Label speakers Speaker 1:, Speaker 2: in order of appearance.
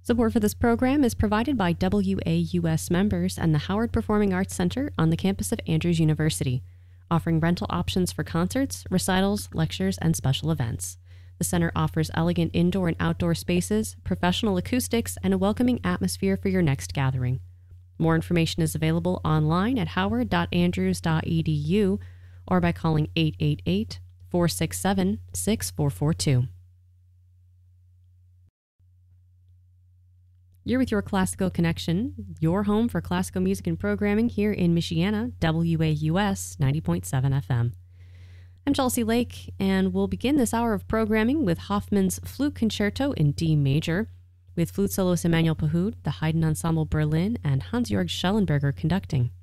Speaker 1: Support for this program is provided by WAUS members and the Howard Performing Arts Center on the campus of Andrews University, offering rental options for concerts, recitals, lectures, and special events. The center offers elegant indoor and outdoor spaces, professional acoustics, and a welcoming atmosphere for your next gathering. More information is available online at howard.andrews.edu or by calling 888-467-6442. You're with your Classical Connection, your home for classical music and programming here in Michiana, WAUS 90.7 FM. I'm Chelsea Lake, and we'll begin this hour of programming with Hoffmann's Flute Concerto in D major, with flute soloist Emanuel Pahud, the Haydn Ensemble Berlin, and Hans-Jörg Schellenberger conducting.